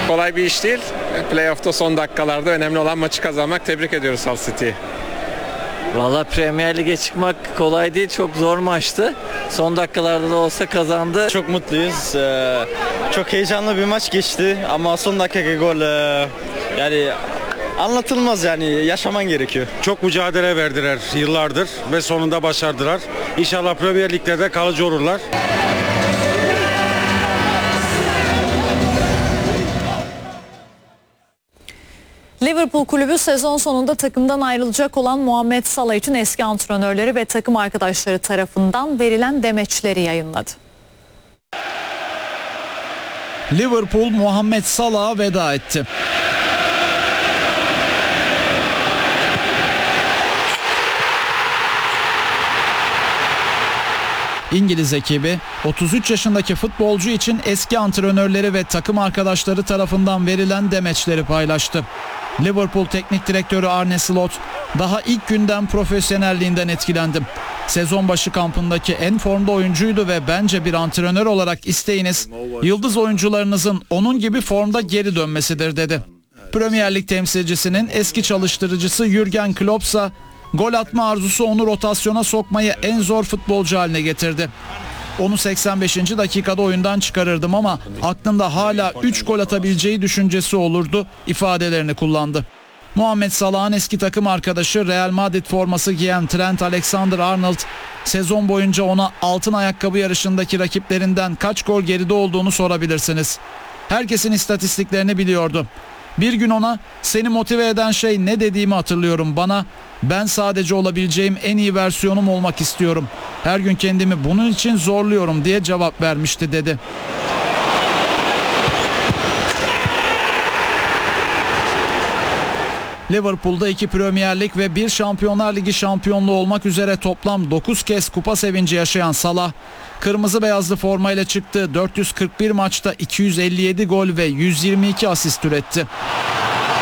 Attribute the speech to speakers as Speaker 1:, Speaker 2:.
Speaker 1: Kolay bir iş değil. Playoff'ta son dakikalarda önemli olan maçı kazanmak. Tebrik ediyoruz Hull City'yi.
Speaker 2: Valla Premier Lig'e çıkmak kolay değil. Çok zor maçtı. Son dakikalarda da olsa kazandı.
Speaker 3: Çok mutluyuz. Çok heyecanlı bir maç geçti. Ama son dakika gol yani anlatılmaz, yani yaşaman gerekiyor.
Speaker 4: Çok mücadele verdiler yıllardır ve sonunda başardılar. İnşallah Premier Lig'de kalıcı olurlar.
Speaker 5: Liverpool kulübü sezon sonunda takımdan ayrılacak olan Muhammed Salah için eski antrenörleri ve takım arkadaşları tarafından verilen demeçleri yayınladı.
Speaker 6: Liverpool Muhammed Salah'a veda etti. İngiliz ekibi 33 yaşındaki futbolcu için eski antrenörleri ve takım arkadaşları tarafından verilen demeçleri paylaştı. Liverpool Teknik Direktörü Arne Slot, "Daha ilk günden profesyonelliğinden etkilendim. Sezon başı kampındaki en formda oyuncuydu ve bence bir antrenör olarak isteğiniz yıldız oyuncularınızın onun gibi formda geri dönmesidir," dedi. Premier Lig temsilcisinin eski çalıştırıcısı Jürgen Klopp ise gol atma arzusu onu rotasyona sokmayı en zor futbolcu haline getirdi. Onu 85. dakikada oyundan çıkarırdım ama aklımda hala 3 gol atabileceği düşüncesi olurdu ifadelerini kullandı. Muhammed Salah'ın eski takım arkadaşı Real Madrid forması giyen Trent Alexander-Arnold sezon boyunca ona altın ayakkabı yarışındaki rakiplerinden kaç gol geride olduğunu sorabilirsiniz. Herkesin istatistiklerini biliyordu. Bir gün ona "Seni motive eden şey ne?" dediğimi hatırlıyorum. Bana "Ben sadece olabileceğim en iyi versiyonum olmak istiyorum. Her gün kendimi bunun için zorluyorum," diye cevap vermişti, dedi. Liverpool'da 2 Premier Lig ve 1 Şampiyonlar Ligi şampiyonluğu olmak üzere toplam 9 kez kupa sevinci yaşayan Salah, kırmızı beyazlı formayla çıktığı 441 maçta 257 gol ve 122 asist üretti.